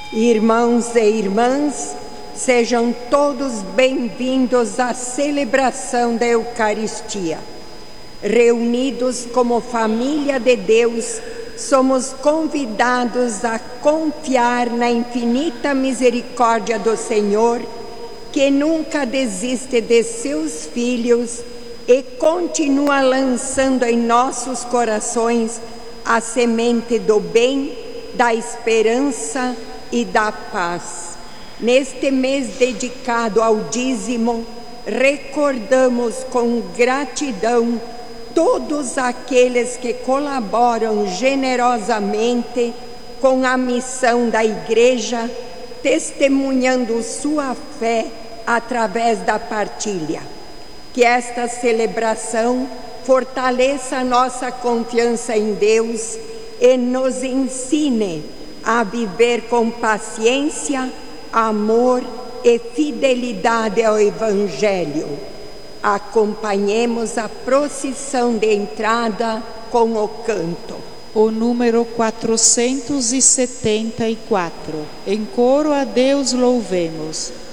Irmãos e irmãs, sejam todos bem-vindos à celebração da Eucaristia. Reunidos como família de Deus, somos convidados a confiar na infinita misericórdia do Senhor, que nunca desiste de seus filhos e continua lançando em nossos corações a semente do bem, da esperança e da paz. Neste mês dedicado ao dízimo, recordamos com gratidão todos aqueles que colaboram generosamente com a missão da Igreja, testemunhando sua fé através da partilha. Que esta celebração fortaleça a nossa confiança em Deus e nos ensine a viver com paciência, amor e fidelidade ao Evangelho. Acompanhemos a procissão de entrada com o canto. O número 474. Em coro a Deus louvemos.